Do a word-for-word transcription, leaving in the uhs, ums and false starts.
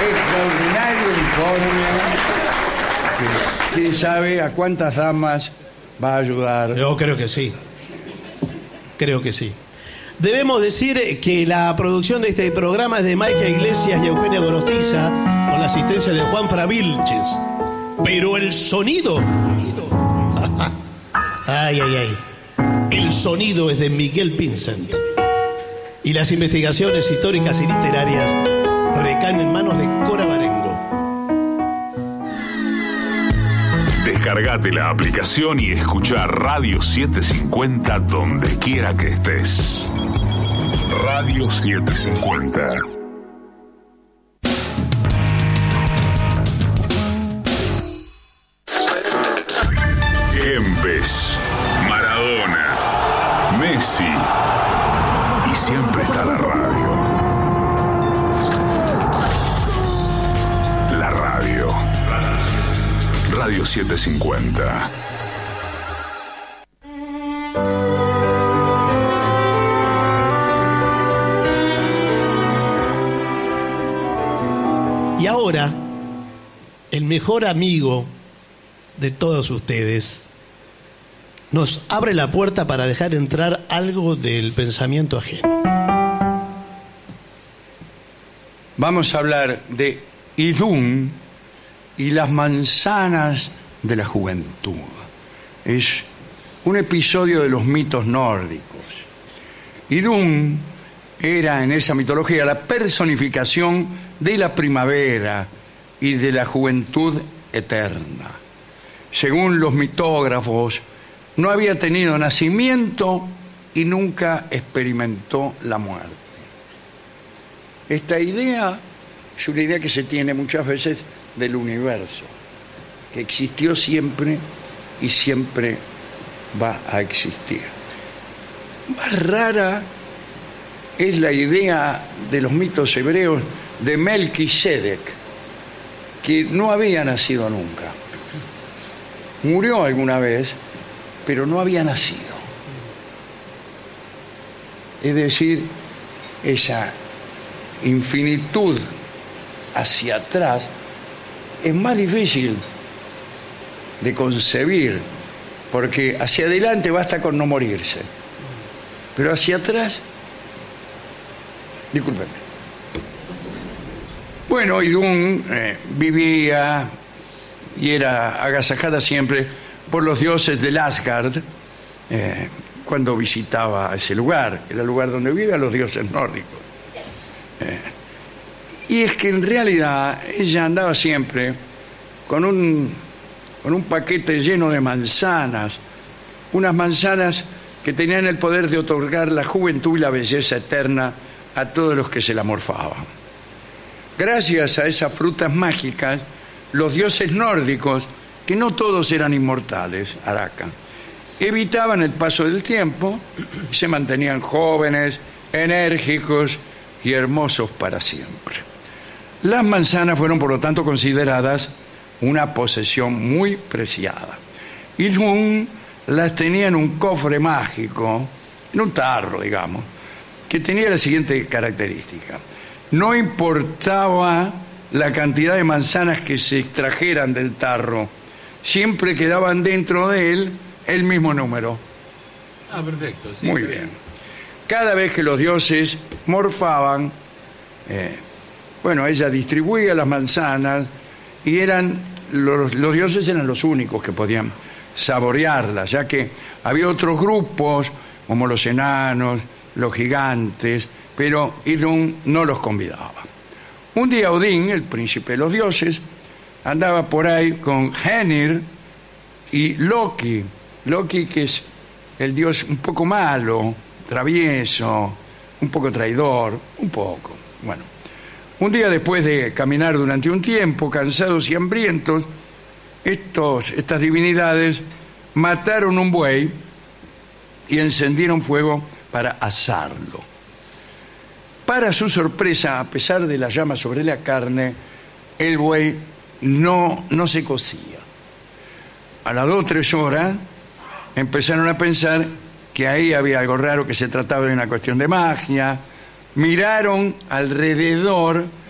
extraordinario informe. ¿Quién sabe a cuántas damas va a ayudar? Yo creo que sí. Creo que sí. Debemos decir que la producción de este programa es de Maica Iglesias y Eugenia Gorostiza, con la asistencia de Juan Fra Vilches. Pero el sonido... Ay, ay, ay. El sonido es de Miguel Pinsent. Y las investigaciones históricas y literarias recaen en manos de Cora Barengo. Descargate la aplicación y escuchá Radio setecientos cincuenta donde quiera que estés. Radio setecientos cincuenta. Kempes, Maradona, Messi y siempre está la radio. La radio. Radio setecientos cincuenta. Y ahora, el mejor amigo de todos ustedes nos abre la puerta para dejar entrar algo del pensamiento ajeno. Vamos a hablar de Idún y las manzanas de la juventud. Es un episodio de los mitos nórdicos. Idún era en esa mitología la personificación de la primavera y de la juventud eterna. Según los mitógrafos, no había tenido nacimiento y nunca experimentó la muerte. Esta idea es una idea que se tiene muchas veces del universo, que existió siempre y siempre va a existir. Más rara es la idea de los mitos hebreos de Melquisedec, que no había nacido nunca. Murió alguna vez, pero no había nacido. Es decir, esa infinitud hacia atrás es más difícil de concebir, porque hacia adelante basta con no morirse, pero hacia atrás, discúlpenme. Bueno, Idún eh, vivía y era agasajada siempre por los dioses del Asgard eh, cuando visitaba ese lugar, era el lugar donde vivían los dioses nórdicos. Eh, y es que en realidad ella andaba siempre con un, con un paquete lleno de manzanas, unas manzanas que tenían el poder de otorgar la juventud y la belleza eterna a todos los que se la morfaban. Gracias a esas frutas mágicas, los dioses nórdicos, que no todos eran inmortales, Araka, evitaban el paso del tiempo y se mantenían jóvenes, enérgicos y hermosos para siempre. Las manzanas fueron, por lo tanto, consideradas una posesión muy preciada. Idún las tenía en un cofre mágico, en un tarro, digamos, que tenía la siguiente característica. No importaba la cantidad de manzanas que se extrajeran del tarro, siempre quedaban dentro de él el mismo número. Ah, perfecto. Sí, muy bien. Cada vez que los dioses morfaban, eh, bueno, ella distribuía las manzanas y eran los, los dioses eran los únicos que podían saborearlas, ya que había otros grupos, como los enanos, los gigantes, pero Idún no los convidaba. Un día Odín, el príncipe de los dioses, andaba por ahí con Hænir y Loki. Loki, que es el dios un poco malo, travieso, un poco traidor, un poco. Bueno, un día después de caminar durante un tiempo, cansados y hambrientos, estos, estas divinidades mataron un buey y encendieron fuego para asarlo. Para su sorpresa, a pesar de las llamas sobre la carne, el buey no, no se cocía. A las dos o tres horas empezaron a pensar que ahí había algo raro, que se trataba de una cuestión de magia. Miraron alrededor